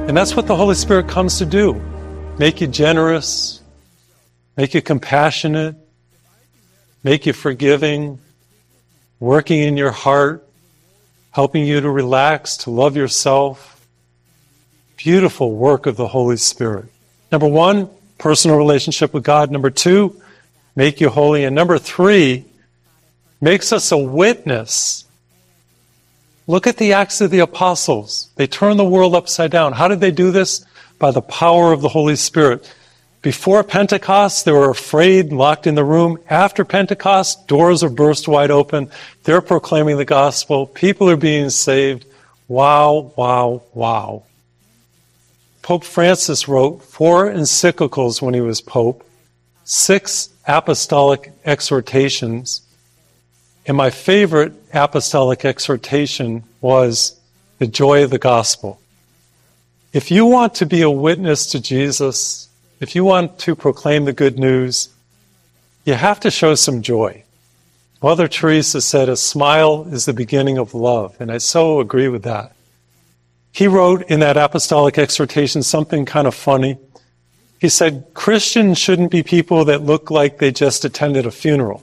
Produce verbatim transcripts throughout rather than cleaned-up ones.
And that's what the Holy Spirit comes to do. Make you generous, make you compassionate, make you forgiving, working in your heart, helping you to relax, to love yourself. Beautiful work of the Holy Spirit. Number one, personal relationship with God. Number two, make you holy. And number three, makes us a witness. Look at the Acts of the Apostles. They turned the world upside down. How did they do this? By the power of the Holy Spirit. Before Pentecost, they were afraid, locked in the room. After Pentecost, doors are burst wide open. They're proclaiming the gospel. People are being saved. Wow, wow, wow. Pope Francis wrote four encyclicals when he was Pope, six apostolic exhortations, and my favorite apostolic exhortation was the joy of the gospel. If you want to be a witness to Jesus, if you want to proclaim the good news, you have to show some joy. Mother Teresa said, a smile is the beginning of love, and I so agree with that. He wrote in that apostolic exhortation something kind of funny. He said, Christians shouldn't be people that look like they just attended a funeral.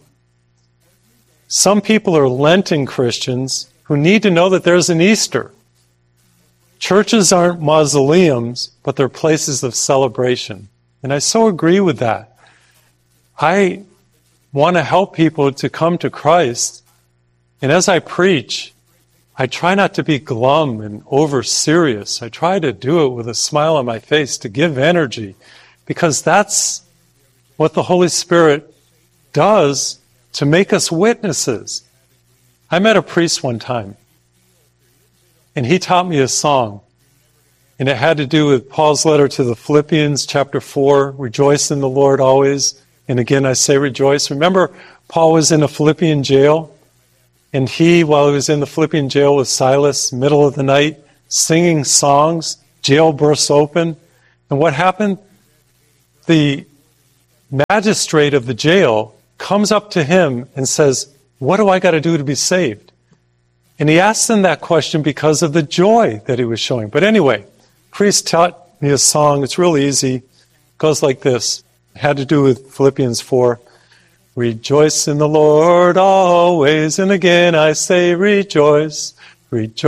Some people are Lenten Christians who need to know that there's an Easter. Churches aren't mausoleums, but they're places of celebration. And I so agree with that. I want to help people to come to Christ. And as I preach, I try not to be glum and over serious. I try to do it with a smile on my face, to give energy, because that's what the Holy Spirit does to make us witnesses. I met a priest one time, and he taught me a song, and it had to do with Paul's letter to the Philippians, chapter four, rejoice in the Lord always. And again, I say rejoice. Remember, Paul was in a Philippian jail, and he, while he was in the Philippian jail with Silas, middle of the night, singing songs, jail bursts open. And what happened? The magistrate of the jail comes up to him and says, what do I got to do to be saved? And he asked him that question because of the joy that he was showing. But anyway, priest taught me a song. It's real easy. It goes like this. It had to do with Philippians four. Rejoice in the Lord always, and again I say rejoice. Rejoice.